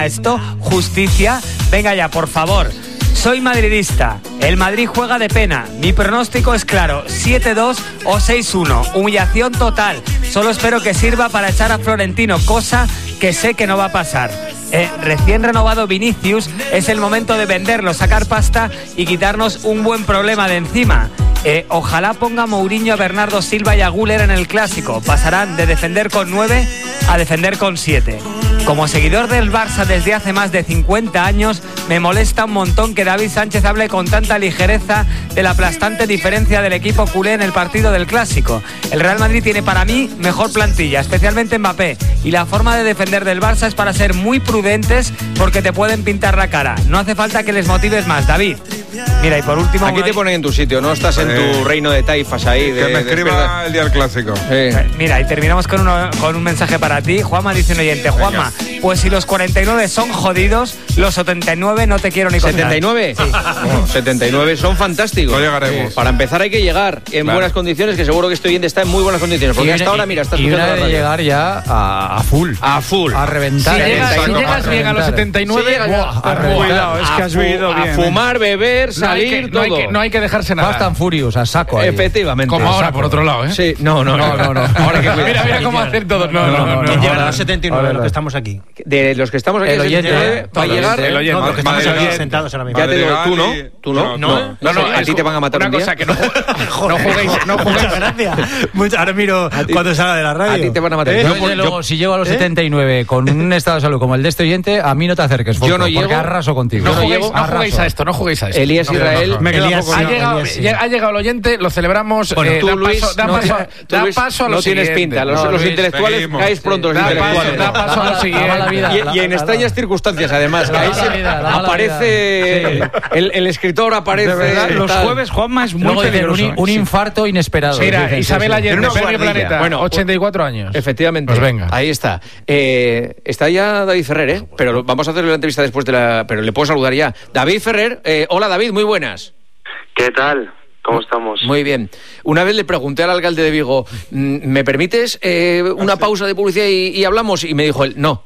llama esto? ¿Justicia? Venga ya, por favor. Soy madridista. El Madrid juega de pena. Mi pronóstico es claro: 7-2 o 6-1. Humillación total. Solo espero que sirva para echar a Florentino, cosa que sé que no va a pasar. Recién renovado Vinicius, es el momento de venderlo, sacar pasta y quitarnos un buen problema de encima. Ojalá ponga Mourinho a Bernardo Silva y a Güler en el Clásico. Pasarán de defender con 9 a defender con 7. Como seguidor del Barça desde hace más de 50 años, me molesta un montón que David Sánchez hable con tanta ligereza de la aplastante diferencia del equipo culé en el partido del Clásico. El Real Madrid tiene para mí mejor plantilla, especialmente Mbappé, y la forma de defender del Barça es para ser muy prudentes porque te pueden pintar la cara. No hace falta que les motives más, David. Mira, y por último... Aquí te ponen en tu sitio, no estás en tu reino de taifas ahí. Que me escriba el día del Clásico. Mira, y terminamos con un mensaje para ti. Juanma dice un oyente: Juanma, pues si los 49 son jodidos, los 79 no te quiero ni contar. ¿79? Sí. 79 son fantásticos. No llegaremos. Para empezar hay que llegar en buenas condiciones, que seguro que este oyente está en muy buenas condiciones. Porque hasta ahora, mira, está escuchando la radio. Y llegar ya a full. A full. A reventar. Si llegas bien a los 79, cuidado, es que has vivido bien. A fumar, beber, salir, todo. No hay que dejarse nada. Fast and Furious, a saco ahí. Efectivamente. Como ahora, por otro lado, ¿eh? Sí, no. Ahora que mira cómo hacer todo. No. ¿Quién llega a los 79 de los que estamos aquí? De los que estamos aquí, el oyente va a llegar. El oyente. Los que estamos aquí sentados ahora mismo. Ya te digo, tú no. No, a ti te van a matar un día. Una cosa, que no juguéis. Gracias. Ahora miro cuando salga de la radio. A ti te van a matar. Luego, si llego a los 79 con un estado de salud como el de este oyente, a mí no te acerques, Fonso, yo no llego, porque arraso contigo. No juguéis a esto. Elías Israel. Ha llegado el oyente, lo celebramos. Bueno, tú, Luis, da paso a lo no tienes siguiente. pinta. Los intelectuales caéis pronto. Los intelectuales. Da paso a lo siguiente. Y en extrañas circunstancias, además. Aparece el escritor, aparece. Los jueves, Juanma, es muy peligroso. Un infarto inesperado. Mira, Isabel Allende, Premio Planeta. Bueno, 84 años. Efectivamente. Pues venga. Ahí está. Está ya David Ferrer, ¿eh? Pero vamos a hacerle la entrevista después de la... Pero le puedo saludar ya. David Ferrer. Hola, David, muy buenas. ¿Qué tal? ¿Cómo estamos? Muy bien. Una vez le pregunté al alcalde de Vigo, ¿me permites una pausa de publicidad y hablamos? Y me dijo él, no.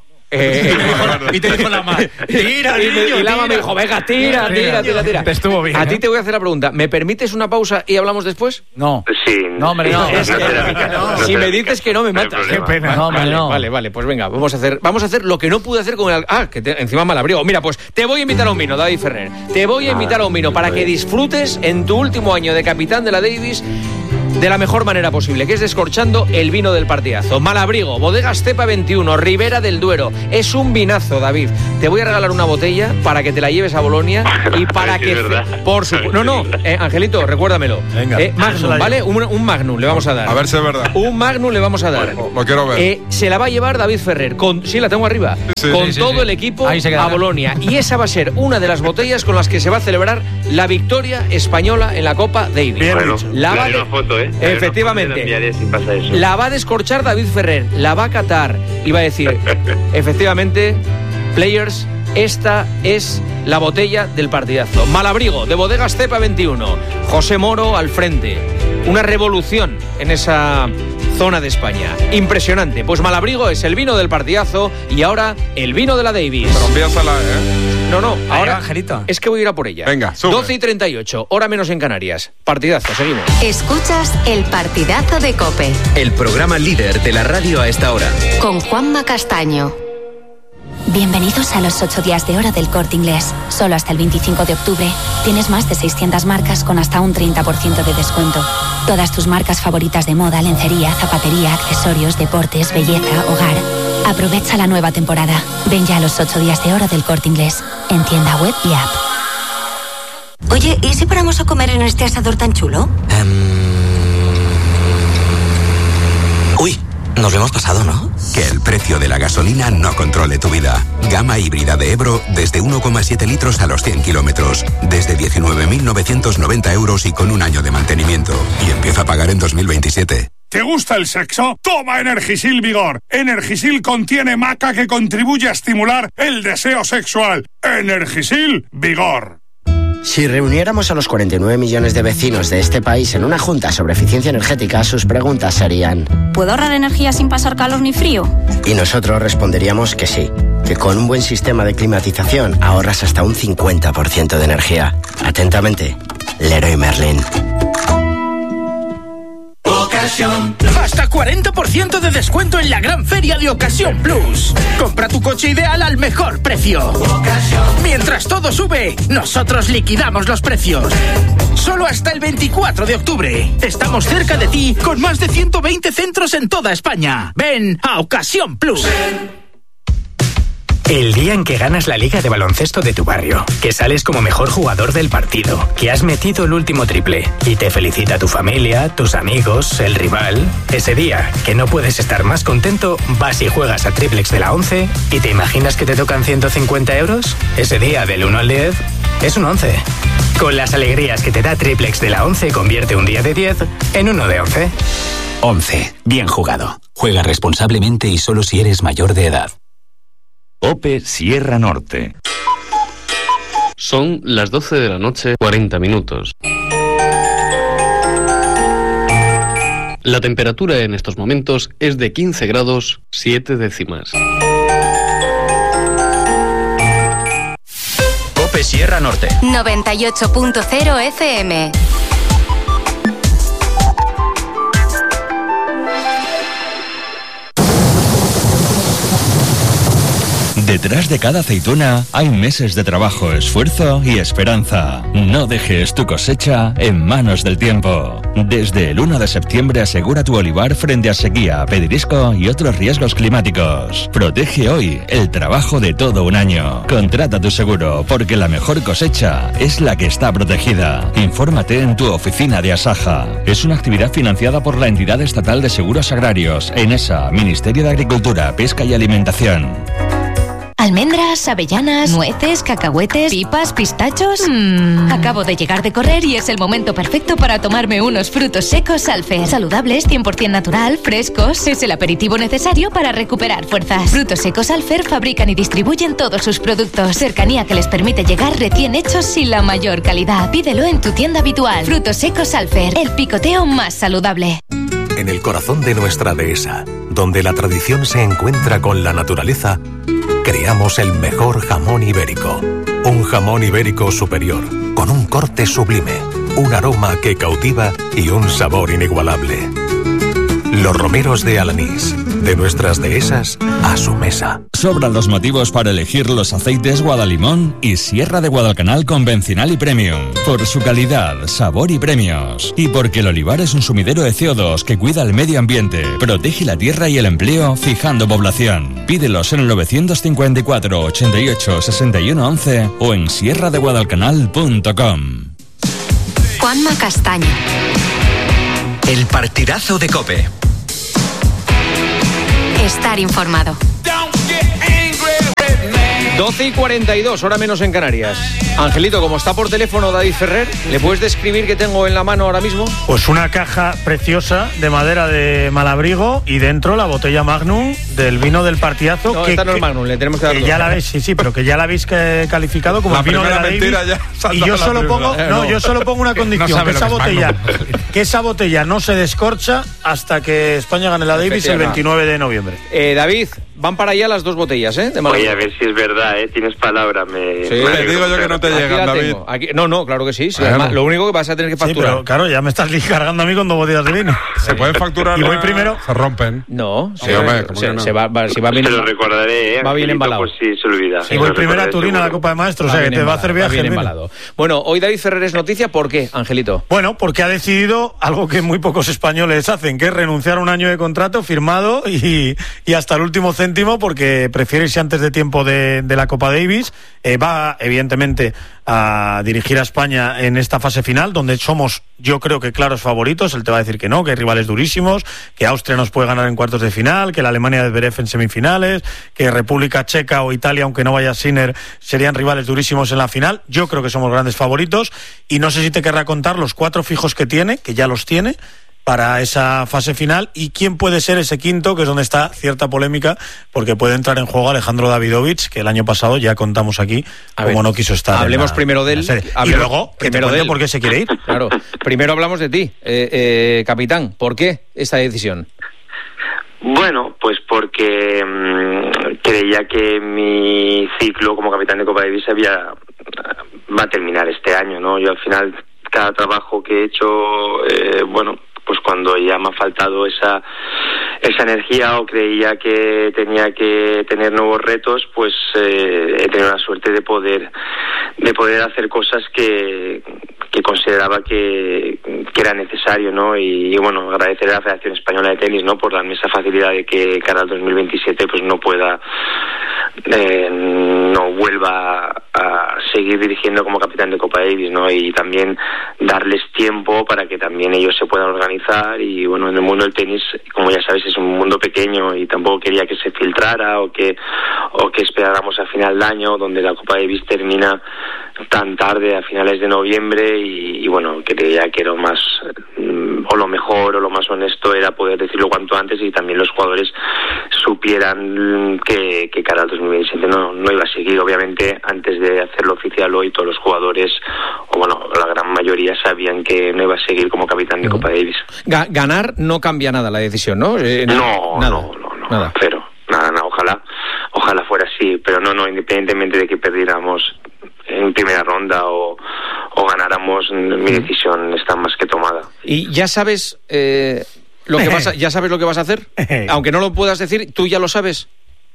Y te dijo Lama, tira, y Lama me dijo, venga, tira. Te estuvo bien. A ti te voy a hacer la pregunta, ¿me permites una pausa y hablamos después? No. Sí. No, hombre, no. Si me dices que no, me matas. Qué pena. No, hombre, no. Vale, pues venga, vamos a hacer lo que no pude hacer con el... encima Malabrigo. Mira, pues te voy a invitar a un vino, David Ferrer. Te voy a invitar a un vino para que disfrutes en tu último año de capitán de la Davis de la mejor manera posible, que es descorchando el vino del partidazo. Malabrigo, Bodegas Cepa 21, Ribera del Duero. Es un vinazo, David. Te voy a regalar una botella para que te la lleves a Bolonia y para que... Por supuesto. No, Angelito, recuérdamelo. Venga. Magnum, ¿vale? Un Magnum le vamos a dar. A ver si es verdad. Un Magnum le vamos a dar. Lo quiero ver. Se la va a llevar David Ferrer. Sí, la tengo arriba. Con todo el equipo a Bolonia. Y esa va a ser una de las botellas con las que se va a celebrar la victoria española en la Copa Davis. Bueno, una foto, ¿eh? Efectivamente. Si pasa eso. La va a descorchar David Ferrer, la va a catar y va a decir, efectivamente, players, esta es la botella del partidazo. Malabrigo, de Bodegas Cepa 21. José Moro al frente. Una revolución en esa zona de España. Impresionante. Pues Malabrigo es el vino del partidazo y ahora el vino de la Davis. Pero envíasela, ¿eh? No, ahora Angelito. es que voy a ir a por ella. Venga, sube. 12:38, hora menos en Canarias. Partidazo, seguimos. Escuchas el partidazo de COPE. El programa líder de la radio a esta hora. Con Juanma Castaño. Bienvenidos a los 8 días de oro del Corte Inglés. Solo hasta el 25 de octubre tienes más de 600 marcas con hasta un 30% de descuento. Todas tus marcas favoritas de moda, lencería, zapatería, accesorios, deportes, belleza, hogar. Aprovecha la nueva temporada. Ven ya a los 8 días de oro del Corte Inglés. En tienda web y app. Oye, ¿y si paramos a comer en este asador tan chulo? Uy, nos lo hemos pasado, ¿no? Que el precio de la gasolina no controle tu vida. Gama híbrida de Ebro desde 1,7 litros a los 100 kilómetros. Desde 19.990 euros y con un año de mantenimiento. Y empieza a pagar en 2027. ¿Te gusta el sexo? Toma Energisil Vigor. Energisil contiene maca que contribuye a estimular el deseo sexual. Energisil Vigor. Si reuniéramos a los 49 millones de vecinos de este país en una junta sobre eficiencia energética, sus preguntas serían: ¿puedo ahorrar energía sin pasar calor ni frío? Y nosotros responderíamos que sí. que con un buen sistema de climatización ahorras hasta un 50% de energía. Atentamente, Leroy Merlin. Hasta 40% de descuento en la gran feria de Ocasión Plus. Compra tu coche ideal al mejor precio. Mientras todo sube, nosotros liquidamos los precios. Solo hasta el 24 de octubre. Estamos cerca de ti con más de 120 centros en toda España. Ven a Ocasión Plus. El día en que ganas la liga de baloncesto de tu barrio, que sales como mejor jugador del partido, que has metido el último triple y te felicita tu familia, tus amigos, el rival. Ese día, que no puedes estar más contento, vas y juegas a Triplex de la 11 y te imaginas que te tocan 150 euros. Ese día, del 1 al 10, es un 11. Con las alegrías que te da Triplex de la 11, convierte un día de 10 en uno de 11. 11. Bien jugado. Juega responsablemente y solo si eres mayor de edad. OPE Sierra Norte. Son las 12 de la noche, 40 minutos. La temperatura en estos momentos es de 15 grados 7 décimas. OPE Sierra Norte. 98.0 FM. Detrás de cada aceituna hay meses de trabajo, esfuerzo y esperanza. No dejes tu cosecha en manos del tiempo. Desde el 1 de septiembre asegura tu olivar frente a sequía, pedrisco y otros riesgos climáticos. Protege hoy el trabajo de todo un año. Contrata tu seguro, porque la mejor cosecha es la que está protegida. Infórmate en tu oficina de Asaja. Es una actividad financiada por la Entidad Estatal de Seguros Agrarios, ENESA, Ministerio de Agricultura, Pesca y Alimentación. Almendras, avellanas, nueces, cacahuetes, pipas, pistachos. Acabo de llegar de correr y es el momento perfecto para tomarme unos frutos secos Alfer. Saludables, 100% natural, frescos. Es el aperitivo necesario para recuperar fuerzas. Frutos secos Alfer fabrican y distribuyen todos sus productos. Cercanía que les permite llegar recién hechos y la mayor calidad. Pídelo en tu tienda habitual. Frutos secos Alfer, el picoteo más saludable. En el corazón de nuestra dehesa, donde la tradición se encuentra con la naturaleza, creamos el mejor jamón ibérico. Un jamón ibérico superior, con un corte sublime, un aroma que cautiva y un sabor inigualable. Los romeros de Alanís, de nuestras dehesas a su mesa. Sobran los motivos para elegir los aceites Guadalimón y Sierra de Guadalcanal convencional y premium. Por su calidad, sabor y premios. Y porque el olivar es un sumidero de CO2 que cuida el medio ambiente, protege la tierra y el empleo, fijando población. Pídelos en el 954 88 61 11 o en sierradeguadalcanal.com. Juanma Castaño. El partidazo de COPE. Estar informado. 12:42, hora menos en Canarias. Angelito, como está por teléfono David Ferrer, ¿le puedes describir qué tengo en la mano ahora mismo? Pues una caja preciosa de madera de Malabrigo y dentro la botella Magnum del vino del partidazo. No, esta no es Magnum, le tenemos que dar ya la veis, sí, pero que ya la habéis calificado como la el vino de la Davis. Y yo solo pongo una condición, que esa botella no se descorcha hasta que España gane la Davis el 29 de noviembre. David, van para allá las dos botellas, de Malabrigo. Oye, a ver si es verdad, tienes palabra. Sí, te digo yo que no te llegan, David. No, claro que sí. Además, lo único que vas a tener que facturar. Sí, pero claro, ya me estás cargando a mí con 2 botellas de vino. ¿Se pueden facturar? Y voy primero. Se rompen. No, sí, hombre, no? Se va bien. Se lo recordaré, va bien embalado. Pues sí, se olvida. Y voy primero a Turín a la Copa de Maestros, o sea que te va a hacer viaje. Bien embalado. Bueno, hoy David Ferrer es noticia, ¿por qué, Angelito? Bueno, porque ha decidido algo que muy pocos españoles hacen, que es renunciar a un año de contrato firmado y hasta el último céntimo, porque prefiere irse antes de tiempo de la Copa Davis. Va, evidentemente, a dirigir a España en esta fase final, donde somos, yo creo que claros favoritos. Él te va a decir que no, que hay rivales durísimos, que Austria nos puede ganar en cuartos de final, que la Alemania de Zverev en semifinales, que República Checa o Italia, aunque no vaya Sinner, serían rivales durísimos en la final. Yo creo que somos grandes favoritos y no sé si te querrá contar los 4 fijos que tiene, que ya los tiene, para esa fase final, y quién puede ser ese quinto, que es donde está cierta polémica, porque puede entrar en juego Alejandro Davidovich, que el año pasado ya contamos aquí cómo no quiso estar. Hablemos primero de él. Y luego, primero de él, ¿por qué se quiere ir? Claro, primero hablamos de ti, capitán. ¿Por qué esta decisión? Bueno, pues porque creía que mi ciclo como capitán de Copa Davis va a terminar este año, ¿no? Yo al final, cada trabajo que he hecho, pues cuando ya me ha faltado esa energía o creía que tenía que tener nuevos retos, pues he tenido la suerte de poder hacer cosas que consideraba que era necesario, ¿no? Y bueno, agradecer a la Federación Española de Tenis, ¿no?, por darme esa facilidad de que cara al 2027 pues no vuelva a seguir dirigiendo como capitán de Copa Davis, ¿no? Y también darles tiempo para que también ellos se puedan organizar. Y bueno, en el mundo del tenis, como ya sabes, es un mundo pequeño y tampoco quería que se filtrara o que esperáramos a final de año, donde la Copa Davis termina tan tarde, a finales de noviembre, y bueno, creía que era más o lo mejor o lo más honesto era poder decirlo cuanto antes, y también los jugadores supieran que cara al 2027 no iba a seguir. Obviamente, antes de hacerlo oficial hoy, todos los jugadores, o bueno, la gran mayoría, sabían que no iba a seguir como capitán de Copa Davis. Ganar no cambia nada la decisión, ¿no? Nada. Pero nada, ojalá fuera así, pero no, independientemente de que perdiéramos en primera ronda o ganáramos, mi decisión está más que tomada. ¿Y ya sabes lo que vas a hacer? Aunque no lo puedas decir, ¿tú ya lo sabes?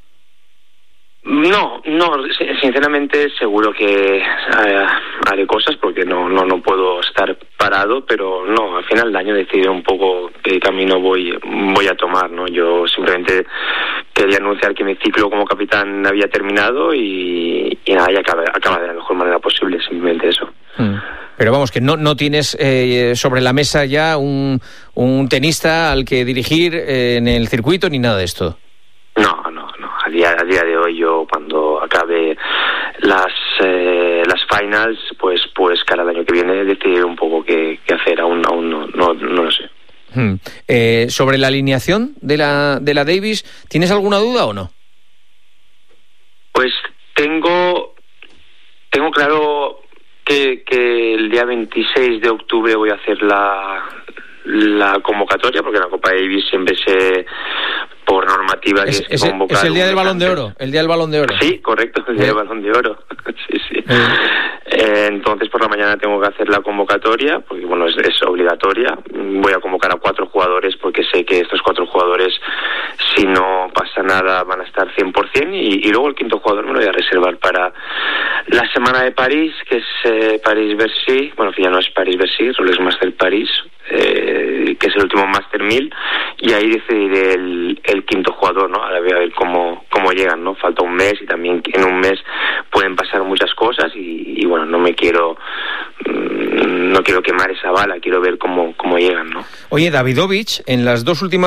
No, sinceramente seguro que haré cosas, porque no puedo estar parado, pero no, al final del año decidiré un poco qué camino voy a tomar, ¿no? Yo simplemente quería anunciar que mi ciclo como capitán había terminado y nada, y acaba de la mejor manera posible, simplemente eso. Pero vamos, que no tienes sobre la mesa ya un tenista al que dirigir en el circuito ni nada de esto. No. A día de hoy, yo cuando acabe las finals, pues cara al año que viene decidiré un poco qué hacer. Aún no lo sé. Sobre la alineación de la Davis, ¿tienes alguna duda o no? Pues tengo claro que el día 26 de octubre voy a hacer la convocatoria, porque la Copa Davis siempre por normativa es el día del Balón de Oro. El día del Balón de Oro. Sí, correcto, el día del Balón de Oro. Sí. Entonces por la mañana tengo que hacer la convocatoria, porque bueno, es obligatoria. Voy a convocar a 4 jugadores, porque sé que estos 4 jugadores, si no pasa nada, van a estar 100%, y luego el 5º jugador me lo voy a reservar para la semana de París, que es París-Bercy, bueno, que ya no es París-Bercy, Rolex Master París, que es el último Master 1000, y ahí decidiré el 5º jugador, ¿no? Ahora voy a ver cómo llegan, ¿no? Falta un mes, y también en un mes pueden pasar muchas cosas, y bueno, no quiero quemar esa bala, quiero ver cómo llegan, ¿no? Oye, Davidovich, en las 2 últimas